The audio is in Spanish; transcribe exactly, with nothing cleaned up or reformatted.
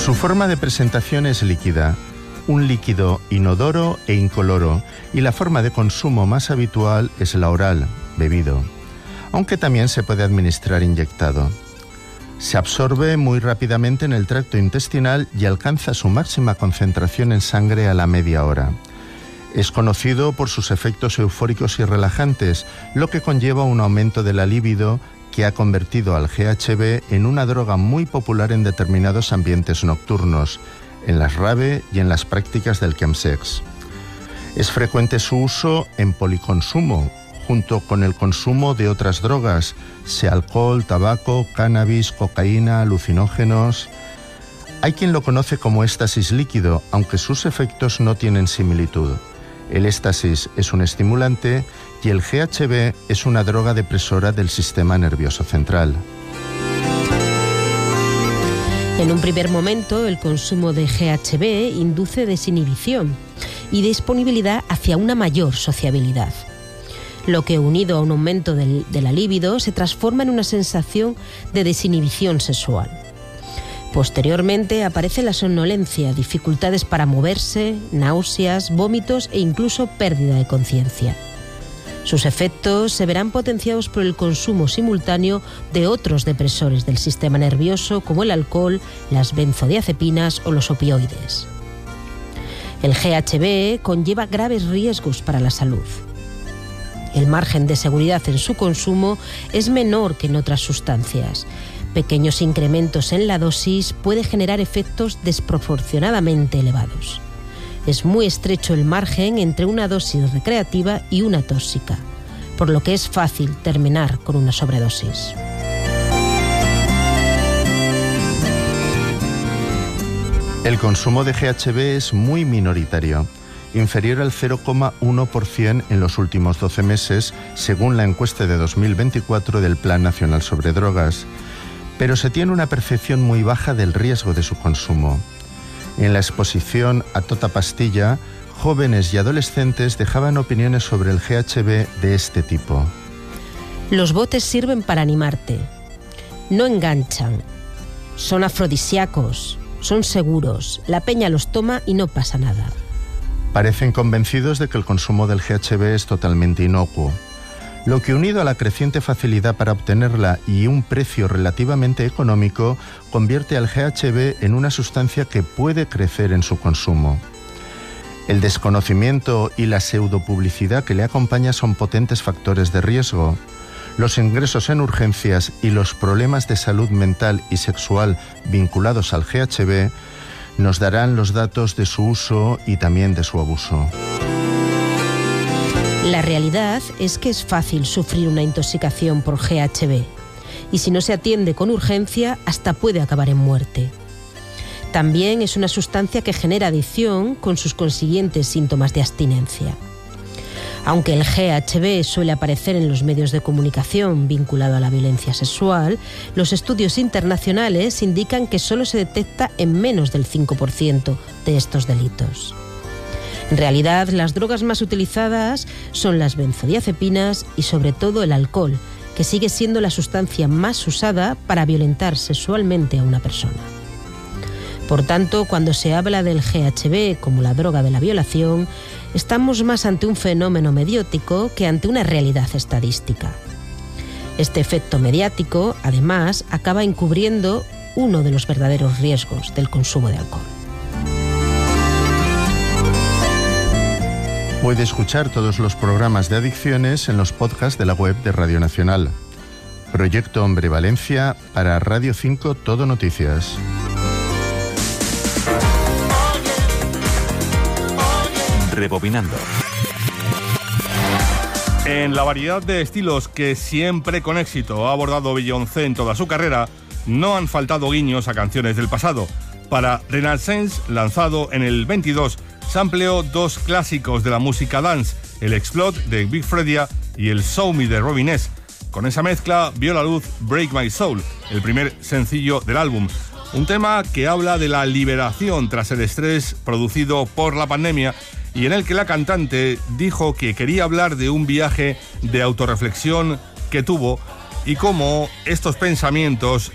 Su forma de presentación es líquida, un líquido inodoro e incoloro, y la forma de consumo más habitual es la oral, bebido, aunque también se puede administrar inyectado. Se absorbe muy rápidamente en el tracto intestinal y alcanza su máxima concentración en sangre a la media hora. Es conocido por sus efectos eufóricos y relajantes, lo que conlleva un aumento de la libido que ha convertido al G H B en una droga muy popular en determinados ambientes nocturnos, en las rave y en las prácticas del chemsex. Es frecuente su uso en policonsumo, junto con el consumo de otras drogas, sea alcohol, tabaco, cannabis, cocaína, alucinógenos. Hay quien lo conoce como éxtasis líquido, aunque sus efectos no tienen similitud. El éxtasis es un estimulante y el G H B es una droga depresora del sistema nervioso central. En un primer momento, el consumo de G H B induce desinhibición y disponibilidad hacia una mayor sociabilidad, lo que, unido a un aumento del, de la libido, se transforma en una sensación de desinhibición sexual. Posteriormente aparece la somnolencia, dificultades para moverse, náuseas, vómitos e incluso pérdida de conciencia. Sus efectos se verán potenciados por el consumo simultáneo de otros depresores del sistema nervioso como el alcohol, las benzodiazepinas o los opioides. El G H B conlleva graves riesgos para la salud. El margen de seguridad en su consumo es menor que en otras sustancias. Pequeños incrementos en la dosis pueden generar efectos desproporcionadamente elevados. Es muy estrecho el margen entre una dosis recreativa y una tóxica, por lo que es fácil terminar con una sobredosis. El consumo de G H B es muy minoritario, inferior al cero coma uno por ciento en los últimos doce meses, según la encuesta de dos mil veinticuatro del Plan Nacional sobre Drogas, pero se tiene una percepción muy baja del riesgo de su consumo. En la exposición a tota pastilla, jóvenes y adolescentes dejaban opiniones sobre el G H B de este tipo. Los botes sirven para animarte. No enganchan. Son afrodisíacos. Son seguros. La peña los toma y no pasa nada. Parecen convencidos de que el consumo del G H B es totalmente inocuo, lo que, unido a la creciente facilidad para obtenerla y un precio relativamente económico, convierte al G H B en una sustancia que puede crecer en su consumo. El desconocimiento y la pseudopublicidad que le acompaña son potentes factores de riesgo. Los ingresos en urgencias y los problemas de salud mental y sexual vinculados al G H B nos darán los datos de su uso y también de su abuso. La realidad es que es fácil sufrir una intoxicación por G H B y si no se atiende con urgencia hasta puede acabar en muerte. También es una sustancia que genera adicción con sus consiguientes síntomas de abstinencia. Aunque el G H B suele aparecer en los medios de comunicación vinculado a la violencia sexual, los estudios internacionales indican que solo se detecta en menos del cinco por ciento de estos delitos. En realidad, las drogas más utilizadas son las benzodiazepinas y sobre todo el alcohol, que sigue siendo la sustancia más usada para violentar sexualmente a una persona. Por tanto, cuando se habla del G H B como la droga de la violación, estamos más ante un fenómeno mediático que ante una realidad estadística. Este efecto mediático, además, acaba encubriendo uno de los verdaderos riesgos del consumo de alcohol. Puede escuchar todos los programas de adicciones en los podcasts de la web de Radio Nacional. Proyecto Hombre Valencia para Radio cinco Todo Noticias. Rebobinando. En la variedad de estilos que siempre con éxito ha abordado Beyoncé en toda su carrera, no han faltado guiños a canciones del pasado. Para Renaissance, lanzado en el veintidós, sampleó dos clásicos de la música dance, el Explode de Big Fredia y el Show Me de Robin S. Con esa mezcla vio la luz Break My Soul, el primer sencillo del álbum. Un tema que habla de la liberación tras el estrés producido por la pandemia y en el que la cantante dijo que quería hablar de un viaje de autorreflexión que tuvo y cómo estos pensamientos